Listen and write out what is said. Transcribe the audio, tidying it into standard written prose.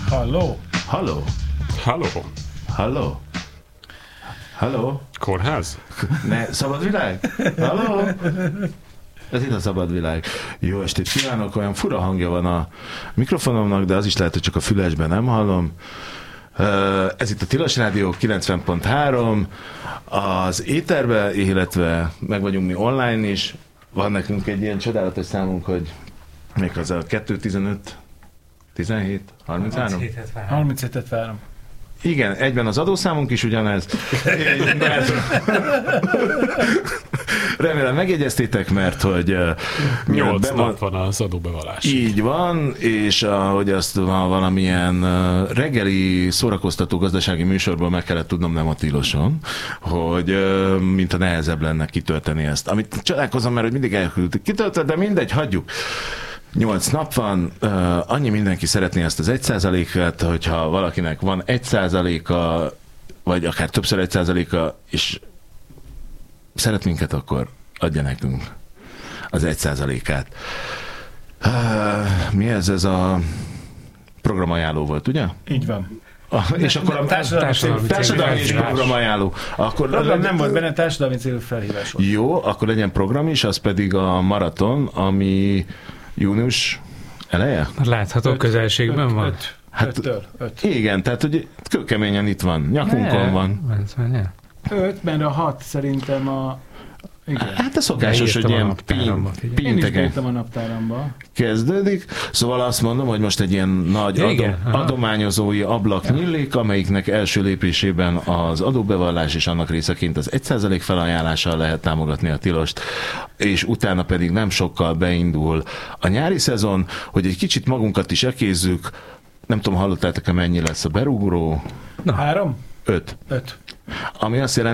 Halló? Halló? Halló? Halló? Halló? Kórház? Ne, szabad világ? Halló? Ez itt a szabad világ. Jó estét kívánok, olyan fura hangja van a mikrofonomnak, de az is lehet, hogy csak a fülesben nem hallom. Ez itt a Tilos Rádió 90.3, az éterben, illetve meg vagyunk mi online is. Van nekünk egy ilyen csodálatos számunk, hogy még az a 215, 17, 33? 37-73. Igen, egyben az adószámunk is ugyanez. Remélem megjegyeztétek, mert hogy 8 nap van az adóbevallás. Így van, és ahogy azt valamilyen reggeli szórakoztató gazdasági műsorból meg kellett tudnom, nem a Tiloson, hogy mintha nehezebb lenne kitölteni ezt. Amit csodálkozom, mert hogy mindig elküldtük kitöltött, de mindegy, hagyjuk. 8 nap van, annyi mindenki szeretné ezt az 1%-et, hogyha valakinek van 1%-a, vagy akár többször 1%-a, és szeret minket, akkor adja nekünk az 1%-át. Mi ez? Ez a programajánló volt, ugye? Így van. És akkor a társadalmi és programajánló. Program nem volt benne, társadalmi célú felhívás volt. Jó, akkor legyen program is, az pedig a maraton, ami június eleje? Látható közelségben van? 5. Igen, tehát hogy kőkeményen itt van, nyakunkon van. 5, mert a 6 szerintem a... Igen. Hát a szokásos, hogy ilyen Én is írtam a naptáramba. Kezdődik. Szóval azt mondom, hogy most egy ilyen nagy adományozói ablak nyílik, amelyiknek első lépésében az adóbevallás és annak részeként az 1% felajánlással lehet támogatni a Tilost, és utána pedig nem sokkal beindul a nyári szezon, hogy egy kicsit magunkat is ekézzük. Nem tudom, hallottátok-e, mennyi lesz a berúgró? 3? 5. Öt. Ami azt jelenti,